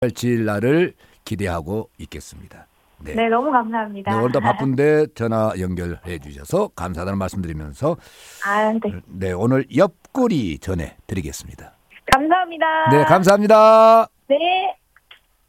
질 날을 기대하고 있겠습니다. 네. 네, 너무 감사합니다. 네, 오늘도 바쁜데 전화 연결해 주셔서 감사하다는 말씀드리면서 네. 네, 오늘 옆구리 전해드리겠습니다. 감사합니다. 네, 감사합니다. 네.